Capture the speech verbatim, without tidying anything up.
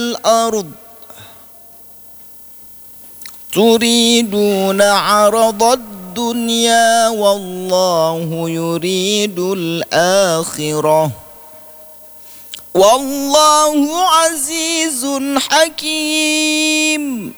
الأرض تريدون عرض الدنيا والله يريد الآخرة والله عزيز حكيم.